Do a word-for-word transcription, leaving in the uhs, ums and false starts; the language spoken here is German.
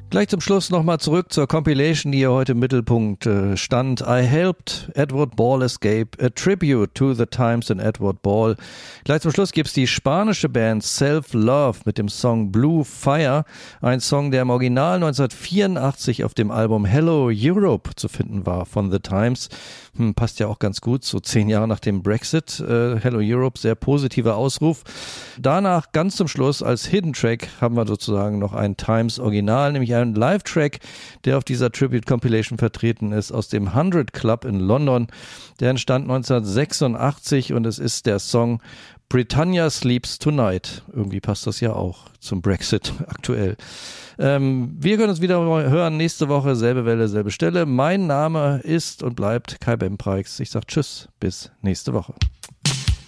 Gleich zum Schluss nochmal zurück zur Compilation, die hier heute im Mittelpunkt äh, stand. I helped Edward Ball escape, a tribute to the times in Edward Ball. Gleich zum Schluss gibt's die spanische Band Self Love mit dem Song Blue Fire. Ein Song, der im Original neunzehnhundertvierundachtzig auf dem Album Hello Europe zu finden war von The Times. Hm, passt ja auch ganz gut, so zehn Jahre nach dem Brexit. Äh, Hello Europe, sehr positiver Ausruf. Danach ganz zum Schluss als Hidden Track haben wir sozusagen noch ein Times Original, nämlich ein Live-Track, der auf dieser Tribute-Compilation vertreten ist, aus dem hundred Club in London. Der entstand neunzehnhundertsechsundachtzig und es ist der Song Britannia Sleeps Tonight. Irgendwie passt das ja auch zum Brexit aktuell. Ähm, wir können uns wieder hören nächste Woche, selbe Welle, selbe Stelle. Mein Name ist und bleibt Kai Bempreix. Ich sage Tschüss, bis nächste Woche.